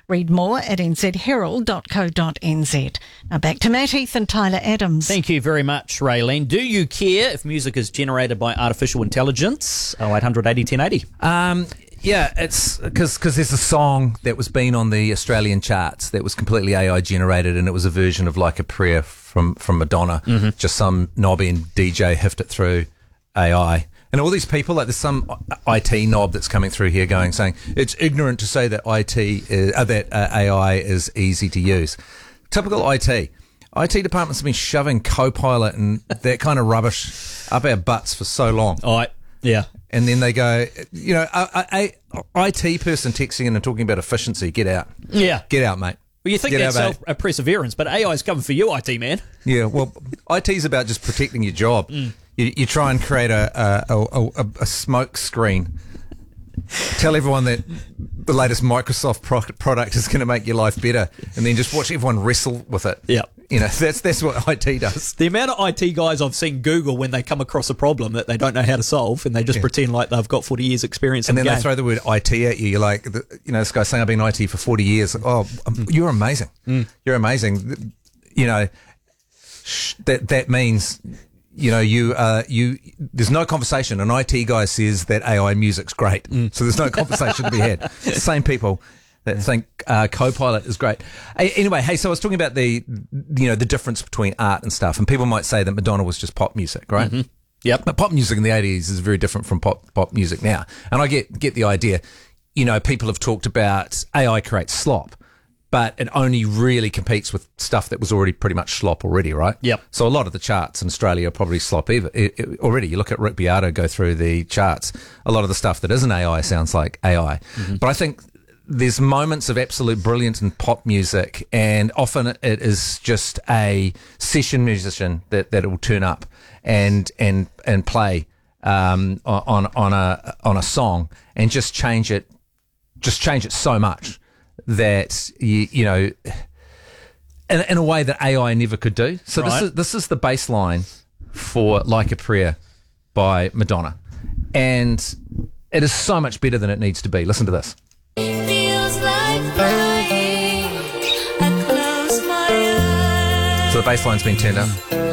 Read more at nzherald.co.nz. Now back to Matt Heath and Tyler Adams. Thank you very much, Raylene. Do you care if music is generated by artificial intelligence? 0800 80 1080. Yeah, it's because there's a song that was been on the Australian charts that was completely AI generated, and it was a version of Like a Prayer from Madonna. Mm-hmm. Just some knobby DJ hiffed it through AI. And all these people, like there's some IT knob that's coming through here saying it's ignorant to say that AI is easy to use. Typical IT. IT departments have been shoving Copilot and that kind of rubbish up our butts for so long. Yeah. And then they go, a IT person texting in and talking about efficiency, get out. Yeah. Get out, mate. Well, you think Get that's out, mate. a perseverance, but AI's coming for you, IT man. Yeah, well, IT's about just protecting your job. You try and create a smoke screen. Tell everyone that the latest Microsoft product is going to make your life better, and then just watch everyone wrestle with it. Yeah. That's what IT does. The amount of IT guys I've seen Google when they come across a problem that they don't know how to solve, and they just pretend like they've got 40 years experience And in then the they game. throw the word IT at you. You're like, this guy's saying I've been in IT for 40 years. Oh, you're amazing. You're amazing. That means, there's no conversation. An IT guy says that AI music's great. So there's no conversation to be had. Same people that think Copilot is great. Anyway, hey, so I was talking about the difference between art and stuff, and people might say that Madonna was just pop music, right? Mm-hmm. Yep. But pop music in the 80s is very different from pop music now. And I get the idea. People have talked about AI creates slop, but it only really competes with stuff that was already pretty much slop already, right? Yep. So a lot of the charts in Australia are probably slop already. You look at Rick Beato go through the charts, a lot of the stuff that isn't AI sounds like AI. Mm-hmm. But I think there's moments of absolute brilliance in pop music, and often it is just a session musician that will turn up and play on a song and just change it so much that in a way that AI never could do. So Right. this is the bass line for Like a Prayer by Madonna, and it is so much better than it needs to be. Listen to this. Feels like flying. I close my eyes. So the bass line's been turned up.